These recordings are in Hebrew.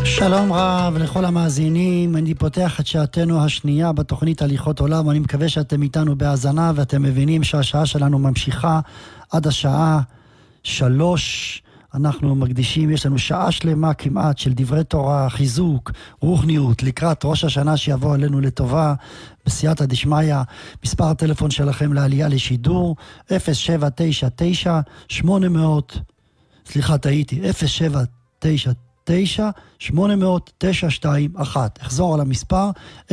שלום רב לכל המאזינים, אני פותח את שעתנו השנייה בתוכנית הליכות עולם, ואני מקווה שאתם איתנו בהאזנה ואתם מבינים שהשעה שלנו ממשיכה עד השעה 3. אנחנו מקדישים, יש לנו שעה שלמה כמעט של דברי תורה, חיזוק, רוחניות, לקראת ראש השנה שיבוא עלינו לטובה, בסייעתא דשמיא. מספר הטלפון שלכם לעלייה לשידור, 079-800-921. אחזור על המספר 079-800-921.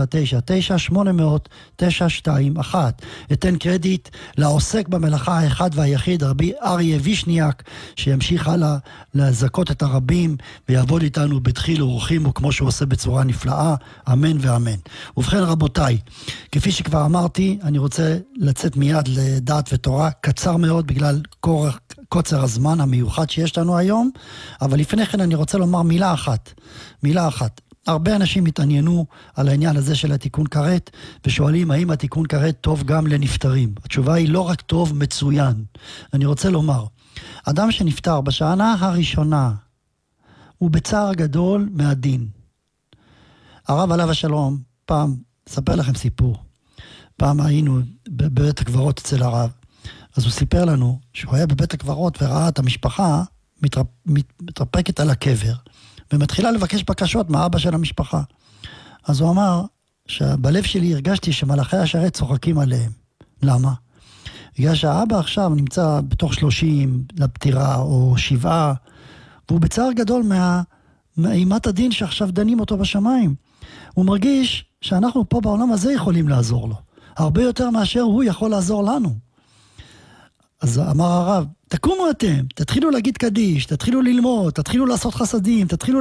אתן קרדיט לעוסק במלאכה האחד והיחיד, רבי אריה וישניאק, שימשיך הלאה להזכות את הרבים ויעבוד איתנו בתחיל ורחימו כמו שהוא עושה בצורה נפלאה, אמן ואמן. ובכן רבותיי, כפי שכבר אמרתי, אני רוצה לצאת מיד לדעת ותורה, קצר מאוד בגלל קוצר הזמן המיוחד שיש לנו היום, אבל לפני כן אני רוצה לומר מילה אחת. הרבה אנשים התעניינו על העניין הזה של התיקון כרת, ושואלים האם התיקון כרת טוב גם לנפטרים. התשובה היא לא רק טוב, מצוין. אני רוצה לומר, אדם שנפטר בשנה הראשונה, הוא בצער גדול מהדין. הרב עליו השלום, פעם, אספר לכם סיפור. פעם היינו בבית הקברות אצל הרב, אז הוא סיפר לנו שהוא היה בבית הקברות וראה את המשפחה מתרפקת על הקבר, ומתחילה לבקש בקשות מהאבא של המשפחה. אז הוא אמר שבלב שלי הרגשתי שמלאכי השרת צוחקים עליהם. למה? בגלל שהאבא עכשיו נמצא בתוך 30 לפטירה או 7, והוא בצער גדול מאימת הדין שעכשיו דנים אותו בשמיים. הוא מרגיש שאנחנו פה בעולם הזה יכולים לעזור לו, הרבה יותר מאשר הוא יכול לעזור לנו. אז אמר הרב, תקומו אתם, תתחילו להגיד קדיש, תתחילו ללמוד, תתחילו לעשות חסדים, תתחילו